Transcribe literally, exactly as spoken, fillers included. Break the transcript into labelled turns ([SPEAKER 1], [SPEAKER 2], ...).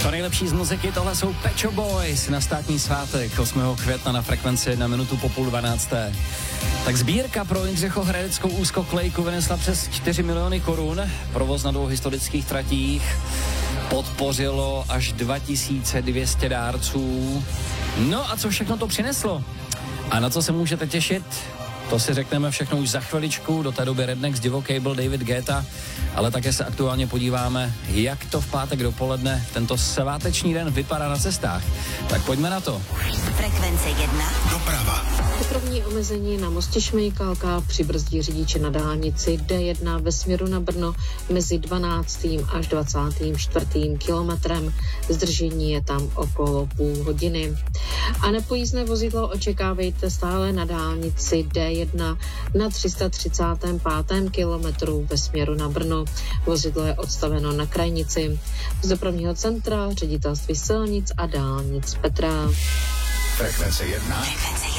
[SPEAKER 1] To nejlepší z muziky, tohle jsou Pet Shop Boys na státní svátek osmého května na frekvenci na minutu po půl dvanácté. Tak sbírka pro Jindřichohradeckou úzkokolejku vynesla přes čtyři miliony korun. Provoz na dvou historických tratích podpořilo až dva tisíce dvě stě dárců. No a co všechno to přineslo? A na co se můžete těšit? To si řekneme všechno už za chviličku, do té doby Rednex, Divo Cable, David Guetta, ale také se aktuálně podíváme, jak to v pátek dopoledne tento sváteční den vypadá na cestách. Tak pojďme na to.
[SPEAKER 2] Frekvence jedna.
[SPEAKER 3] Doprava.
[SPEAKER 4] Dopravní omezení na mostě Šmejkálka přibrzdí řidiče na dálnici D jedna ve směru na Brno mezi dvanáctým až dvacátým čtvrtým kilometrem. Zdržení je tam okolo půl hodiny. A nepojízdné vozidlo očekávejte stále na dálnici D jedna na tři sta třicátém pátém kilometru ve směru na Brno. Vozidlo je odstaveno na krajnici. Z dopravního centra Ředitelství silnic a dálnic Petra.
[SPEAKER 3] Frekvence jedna.
[SPEAKER 2] Frekvence jedna.